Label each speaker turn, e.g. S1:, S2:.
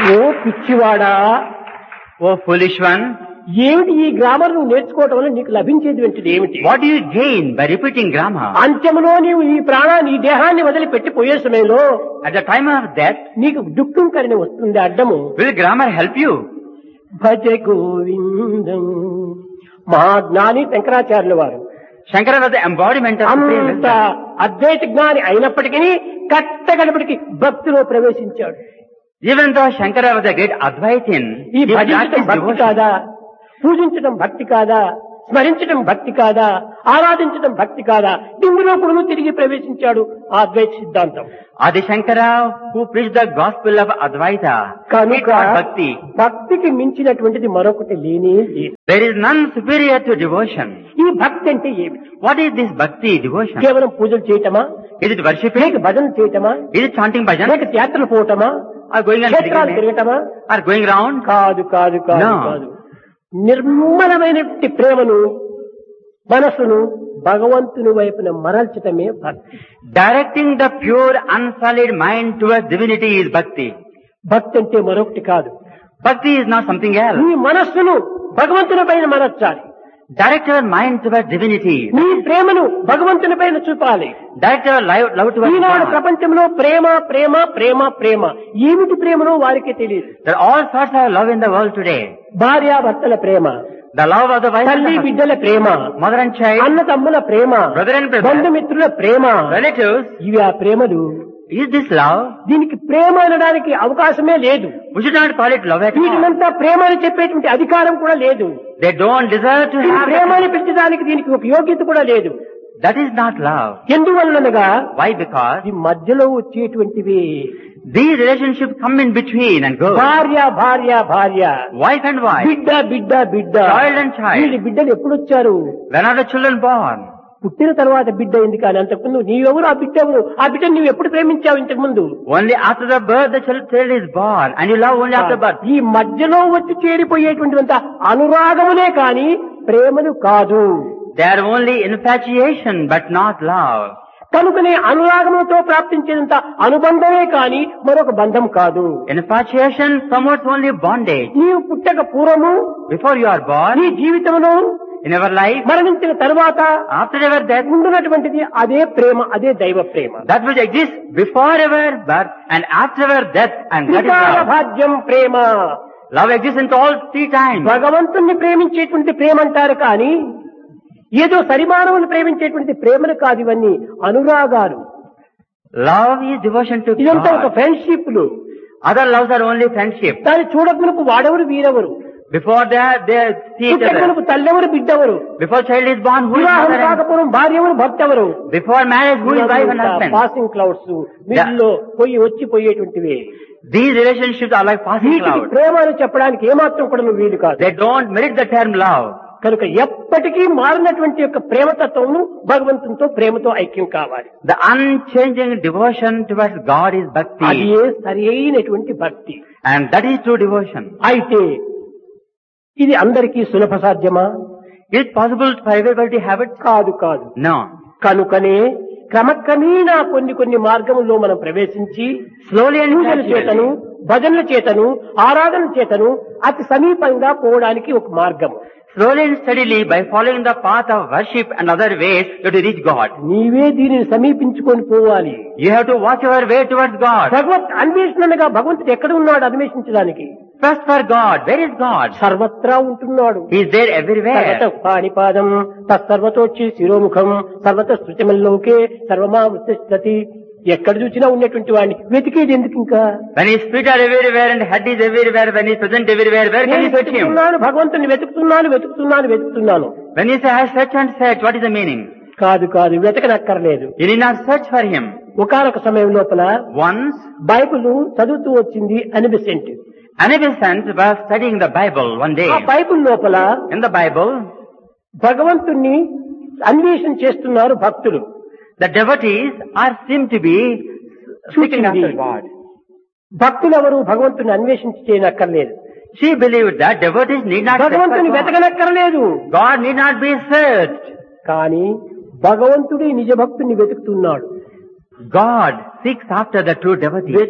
S1: ఓ పిచ్చివాడా,
S2: Oh foolish one,
S1: ఏమిటి ఈ grammar నువ్వు నేర్చుకోవటం వల్ల నీకు లభించేది ఏమిటి?
S2: what do you gain by repeating grammar?
S1: అంత్యంలో నీవు ఈ ప్రాణాన్ని, ఈ దేహాన్ని వదిలిపెట్టి పోయే సమయంలో
S2: At the time of death,
S1: నీకు దుఃఖం కరిని వస్తుంది అడ్డము.
S2: will grammar help you?
S1: భజ గోవిందం. మా జ్ఞాని శంకరాచార్యుల వారు
S2: Shankara was the embodiment of supreme
S1: అంత
S2: wisdom.
S1: అద్వైత జ్ఞాని అయినప్పటికీ కట్టగడపటికి భక్తిలో ప్రవేశించాడు.
S2: Even though Shankara was a great Advaitin,
S1: ఈ
S2: he
S1: భజించడం
S2: practiced
S1: భక్తి
S2: devotion.
S1: కాదా, పూజించడం భక్తి కాదా, స్మరించడం భక్తి కాదా, ఆరాధించడం భక్తి కాదా, ఇందులో కూడా తిరిగి ప్రవేశించాడు ఆ అద్వైత సిద్ధాంతం.
S2: Adi Shankara, who preached the gospel of Advaita, he
S1: కనుక
S2: taught bhakti.
S1: భక్తికి మించినటువంటిది మరొకటి లేనే లేదు.
S2: There is none superior to devotion.
S1: ఈ భక్తి అంటే ఏమిటి?
S2: What is this bhakti, devotion?
S1: కేవలం పూజలు చేయటమా,
S2: Is it worshipping?
S1: లేక భజన చేయటమా,
S2: Is it chanting bhajan?
S1: లేక యాత్రలు పోవటమా,
S2: Or going and
S1: క్షేత్రాలు
S2: pilgrimage?
S1: తిరగటమా?
S2: Or going round?
S1: కాదు కాదు కాదు
S2: No.
S1: కాదు. నిర్మలమైనటువంటి ప్రేమను, మనస్సును భగవంతుని వైపున మరల్చటమే భక్తి.
S2: Directing the pure, unsullied mind towards divinity is bhakti.
S1: భక్తి అంటే మరొకటి కాదు.
S2: Bhakti is not something else.
S1: నీ మనస్సును భగవంతుని పైన మరల్చాలి.
S2: Direct your mind towards divinity.
S1: నీ ప్రేమను భగవంతుని పైన చూపాలి.
S2: Direct your love towards
S1: Eenadu
S2: God.
S1: ప్రపంచంలో ప్రేమ ప్రేమ ప్రేమ ప్రేమ, ఏమిటి ప్రేమనో వారికి తెలియదు.
S2: There are all sorts of love in the world today.
S1: భార్యాభర్తల ప్రేమ,
S2: The love of the wife and
S1: తల్లి
S2: the husband,
S1: బిడ్డల ప్రేమ,
S2: mother and child,
S1: అన్నతమ్ముల Prema,
S2: brother and brother,
S1: బంధుమిత్రుల ప్రేమ,
S2: relatives.
S1: ఇవి ఆ ప్రేమలు.
S2: Is this love?
S1: దీనికి ప్రేమ అనడానికి అవకాశమే లేదు.
S2: We should not call it love at all.
S1: వీటినంతా ప్రేమ అని చెప్పేటువంటి అధికారం కూడా లేదు.
S2: They don't deserve to
S1: ఈ
S2: have
S1: ప్రేమ
S2: that.
S1: అని పిలిచడానికి దీనికి ఒక యోగ్యత కూడా లేదు.
S2: That is not love.
S1: ఎందువల్లనగా
S2: Why? Because
S1: ఈ మధ్యలో వచ్చేటువంటివి
S2: these relationships come in between and go.
S1: భార్య భార్య భార్య,
S2: Wife and wife,
S1: బిడ్డ బిడ్డ బిడ్డ,
S2: child and child.
S1: వీళ్ళ బిడ్డలు ఎప్పుడు వచ్చారు?
S2: When are the children born?
S1: పుట్టిన తర్వాత బిడ్డ అయింది, కానీ అంతకుముందు నీవెవరు, ఆ బిడ్డ ఎవరు, ఆ బిడ్డను నువ్వు ఎప్పుడు ప్రేమించావు ఇంతకు ముందు?
S2: Only after the birth the child is born, and you love only after birth.
S1: ఈ మధ్యలో వచ్చి చేరిపోయేటువంటిదంతా అనురాగములే కాని ప్రేమలు కాదు.
S2: They are only infatuation, but not love.
S1: కనుకనే అనురాగములతో ప్రాప్తించేదంత అనుబంధమే కాని మరొక బంధం కాదు.
S2: Infatuation promotes only bondage.
S1: నీవు పుట్టక పూర్వము,
S2: Before you are born,
S1: నీ జీవితంలో
S2: in our life,
S1: మరణించిన తర్వాత
S2: after our death,
S1: ఉండునటువంటిది అదే ప్రేమ, అదే దైవ ప్రేమ.
S2: that which exists before our birth and after our death, and that is
S1: త్రికాల
S2: love.
S1: భాగ్యం ప్రేమ.
S2: Love exists in all three times.
S1: భగవంతుణ్ణి ప్రేమించేటువంటి ప్రేమ అంటారు కానీ ఏదో సరిమానవుని ప్రేమించేటువంటి ప్రేమలు కాదు, ఇవన్నీ అనురాగాలు.
S2: Love is devotion to
S1: ఇదంతా ఒక
S2: God.
S1: ఫ్రెండ్షిప్లు.
S2: Other loves are only friendship.
S1: దాన్ని చూడకునకు వాడెవరు వీరెవరు,
S2: Before that, they see each other.
S1: పుట్టకునకు తల్లెవరు బిడ్డెవరు,
S2: Before child is born, who is
S1: వివాహం
S2: mother and
S1: కాకపోవడం భార్యెవరు భర్తెవరు,
S2: before marriage, who is wife and husband.
S1: Passing clouds వీటిలో పోయి వచ్చి పోయేటువంటివి.
S2: These relationships are like passing
S1: వీటికి
S2: clouds.
S1: ప్రేమ అని చెప్పడానికి ఏమాత్రం కూడా నువ్వు వీలు కాదు.
S2: They don't merit the term love.
S1: కనుక ఎప్పటికీ మారినటువంటి యొక్క ప్రేమతత్వమును భగవంతునితో ప్రేమతో ఐక్యం కావాలి.
S2: The unchanging devotion towards God is
S1: అది
S2: bhakti.
S1: సరి అయినటువంటి భక్తి.
S2: And that is true devotion.
S1: అయితే ఇది అందరికీ సులభ సాధ్యమా?
S2: Is it possible for everybody to have it?
S1: కాదు కాదు.
S2: No.
S1: కనుకనే క్రమక్రమేణా కొన్ని మార్గముల్లో మనం ప్రవేశించి
S2: Slowly and
S1: పూజల చేతను,
S2: gradually.
S1: భజనల చేతను, ఆరాధన చేతను అతి సమీపంగా పోవడానికి ఒక మార్గం.
S2: Slowly and steadily, by following the path of worship and other ways, you have to reach God.
S1: నీవే దీనిని సమీపించుకొని పోవాలి.
S2: You have to walk your way towards God.
S1: భగవత్ అన్వేషణగా భగవంతుడు ఎక్కడ ఉన్నాడు అన్వేషించడానికి?
S2: First for God. Where is God?
S1: సర్వత్రా ఉంటున్నాడు.
S2: He is there everywhere.
S1: సర్వత పాణిపాదం తత్సర్వతోచ్చి శిరోముఖం సర్వత శృతిమల్లోకే సర్వమా ఉత్తిష్టతి. ఎక్కడ చూసినా ఉన్నటువంటి వాడిని వెతికేది ఎందుకు ఇంకా?
S2: When his feet are everywhere and head is everywhere, when he is present everywhere, where can
S1: నేను
S2: you search him?
S1: వెతుకుతున్నాను, భగవంతుని వెతుకుతున్నాను.
S2: When you say, I search and search, what is the meaning?
S1: కాదు కాదు, వెతకనక్కర్లేదు.
S2: You need not search for him.
S1: ఒకానొక సమయం లోపల
S2: Once,
S1: Bible చదువుతూ వచ్చింది Annie Besant.
S2: Anabisant was studying the Bible one day.
S1: ఆ బైబిల్ లోపల
S2: In the Bible,
S1: భగవంతుణ్ణి అన్వేషణ చేస్తున్నారు భక్తులు.
S2: the devotees are seem to be seeking after God.
S1: భక్తులు ఎవరు భగవంతుని అన్వేషించి చేయనక్కర్లేదు.
S2: She believed that devotees need not search
S1: భగవంతుని
S2: for God.
S1: వెతకనక్కర్లేదు.
S2: God need not be searched.
S1: కానీ భగవంతుడి నిజ భక్తుని వెతుకుతున్నాడు.
S2: God seeks after the true devotee.